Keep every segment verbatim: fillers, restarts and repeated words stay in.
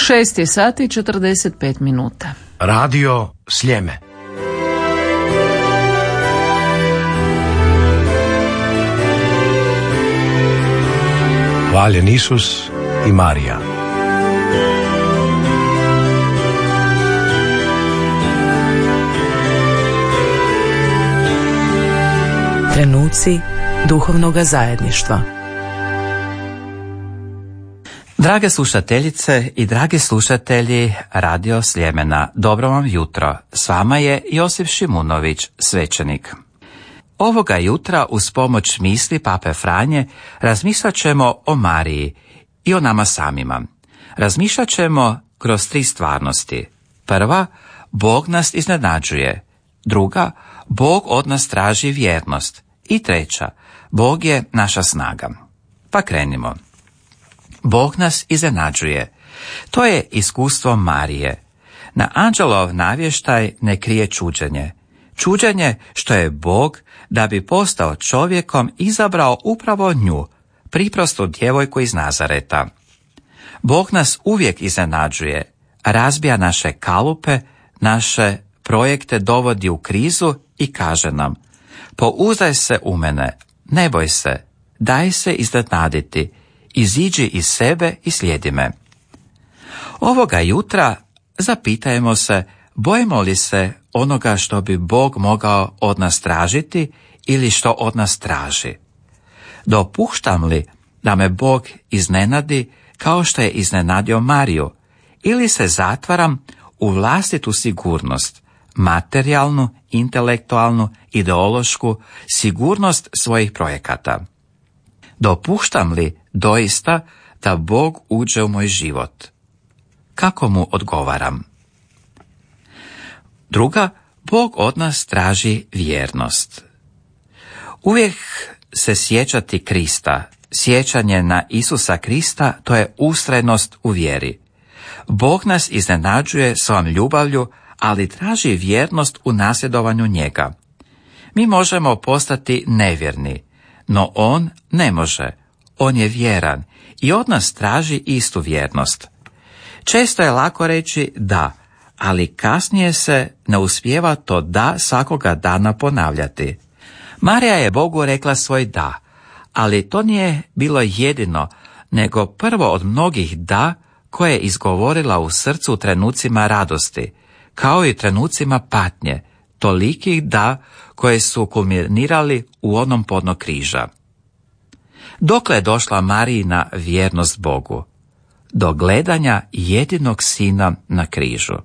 Šest je sati i četrdeset pet minuta. Radio Sljeme. Hvaljen Isus i Marija. Trenuci duhovnoga zajedništva. Drage slušateljice i dragi slušatelji Radio Sljemena, dobro vam jutro. S vama je Josip Šimunović, svećenik. Ovoga jutra uz pomoć misli Pape Franje razmišljat ćemo o Mariji i o nama samima. Razmišljat ćemo kroz tri stvarnosti. Prva, Bog nas iznenađuje. Druga, Bog od nas traži vjernost. I treća, Bog je naša snaga. Pa krenimo. Bog nas iznenađuje. To je iskustvo Marije. Na anđelov navještaj ne krije čuđenje. Čuđenje što je Bog, da bi postao čovjekom, izabrao upravo nju, priprostu djevojku iz Nazareta. Bog nas uvijek iznenađuje, razbija naše kalupe, naše projekte dovodi u krizu i kaže nam: pouzdaj se u mene, ne boj se, daj se iznenaditi, iziđi iz sebe i slijedi me. Ovoga jutra zapitajmo se, bojimo li se onoga što bi Bog mogao od nas tražiti ili što od nas traži? Dopuštam li da me Bog iznenadi kao što je iznenadio Mariju, ili se zatvaram u vlastitu sigurnost, materijalnu, intelektualnu, ideološku sigurnost svojih projekata? Dopuštam li doista da Bog uđe u moj život? Kako mu odgovaram? Druga, Bog od nas traži vjernost. Uvijek se sjećati Krista, sjećanje na Isusa Krista, to je ustrajnost u vjeri. Bog nas iznenađuje svojom ljubavlju, ali traži vjernost u nasljedovanju njega. Mi možemo postati nevjerni, no on ne može. On je vjeran i od nas traži istu vjernost. Često je lako reći da, ali kasnije se ne uspijeva to da svakoga dana ponavljati. Marija je Bogu rekla svoj da, ali to nije bilo jedino, nego prvo od mnogih da koje je izgovorila u srcu u trenucima radosti, kao i trenucima patnje, tolikih da koje su kulminirali u onom podno križa. Dokle je došla Marijina vjernost Bogu? Do gledanja jedinog sina na križu.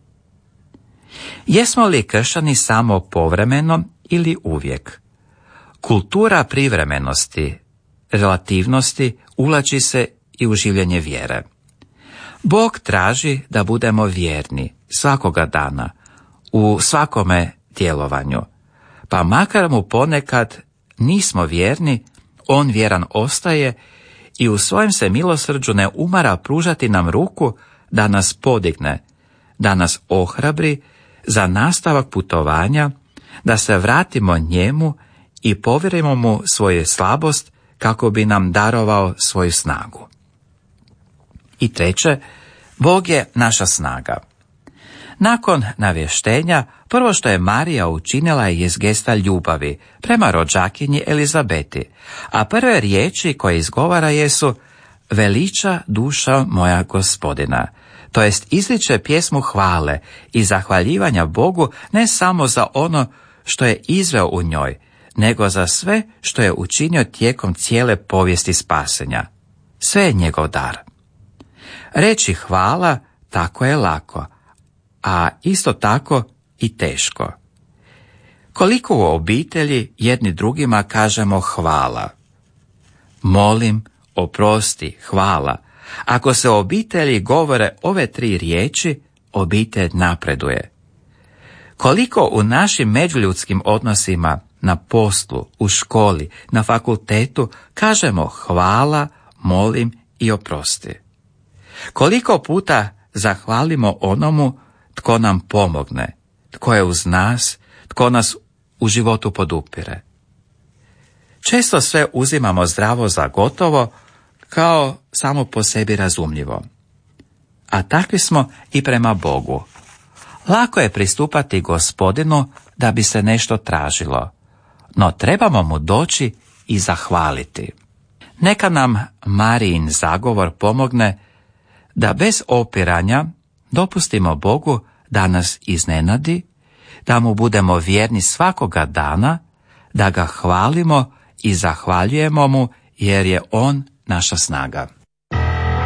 Jesmo li kršćani samo povremeno ili uvijek? Kultura privremenosti, relativnosti uvlači se i u življenje vjere. Bog traži da budemo vjerni svakoga dana, u svakome djelovanju, pa makar mu ponekad nismo vjerni, on vjeran ostaje i u svojem se milosrđu ne umara pružati nam ruku da nas podigne, da nas ohrabri za nastavak putovanja, da se vratimo njemu i povjerimo mu svoju slabost kako bi nam darovao svoju snagu. I treće, Bog je naša snaga. Nakon navještenja, prvo što je Marija učinila je gesta ljubavi prema rođakinji Elizabeti, a prve riječi koje izgovara jesu: veliča duša moja Gospodina, to jest izriče pjesmu hvale i zahvaljivanja Bogu ne samo za ono što je izveo u njoj, nego za sve što je učinio tijekom cijele povijesti spasenja. Sve je njegov dar. Reći hvala tako je lako, a isto tako i teško. Koliko u obitelji jedni drugima kažemo hvala? Molim, oprosti, hvala. Ako se u obitelji govore ove tri riječi, obitelj napreduje. Koliko u našim međuljudskim odnosima, na poslu, u školi, na fakultetu, kažemo hvala, molim i oprosti. Koliko puta zahvalimo onomu tko nam pomogne, tko je uz nas, tko nas u životu podupire. Često sve uzimamo zdravo za gotovo, kao samo po sebi razumljivo. a takvi smo i prema Bogu. Lako je pristupati Gospodinu da bi se nešto tražilo, no trebamo mu doći i zahvaliti. Neka nam Marijin zagovor pomogne da bez opiranja dopustimo Bogu da nas iznenadi, da mu budemo vjerni svakoga dana, da ga hvalimo i zahvaljujemo mu jer je on naša snaga.